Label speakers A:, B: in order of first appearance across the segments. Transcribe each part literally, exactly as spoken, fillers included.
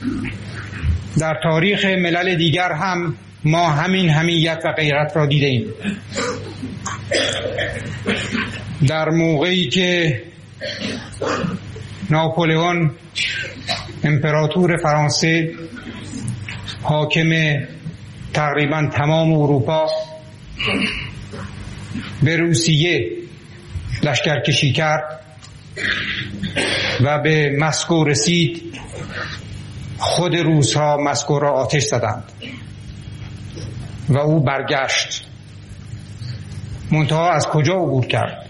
A: در تاریخ ملل دیگر هم ما همین حمیت و غیرت را دیده ایم. در موقعی که ناپولئون امپراتور فرانسه حاکم تقریبا تمام اروپا به روسیه لشکرکشی کرد و به مسکو رسید، خود روس‌ها مسکو را آتش زدند و او برگشت. منتها از کجا عبور کرد؟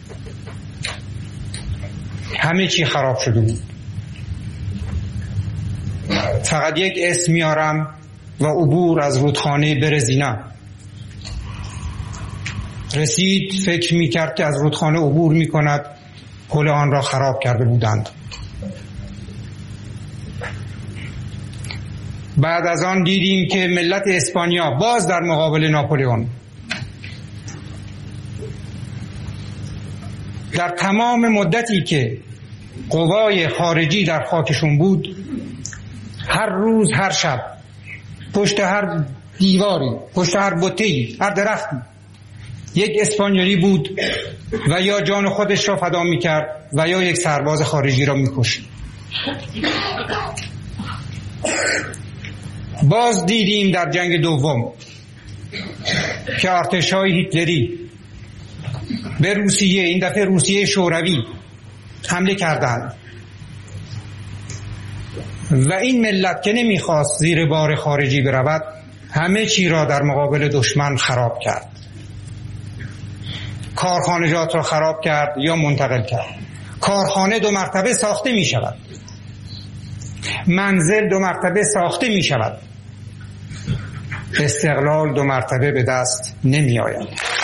A: همه چی خراب شده بود. فقط یک اسم میارم و عبور از رودخانه برزینا. رسید، فکر میکرد که از رودخانه عبور میکند، پل آن را خراب کرده بودند. بعد از آن دیدیم که ملت اسپانیا باز در مقابل ناپولئون در تمام مدتی که قوای خارجی در خاکشون بود، هر روز هر شب پشت هر دیواری، پشت هر بته‌ای، هر درختی یک اسپانیایی بود و یا جان خودش را فدا می‌کرد و یا یک سرباز خارجی را می‌کشت. باز دیدیم در جنگ دوم که ارتش‌های هیتلری به روسیه، این دفعه روسیه شوروی، حمله کردند و این ملت که نمیخواست زیر بار خارجی برود، همه چی را در مقابل دشمن خراب کرد. کارخانجات را خراب کرد یا منتقل کرد. کارخانه دو مرتبه ساخته می شود، منزل دو مرتبه ساخته می شود، استقلال دو مرتبه به دست نمی آید.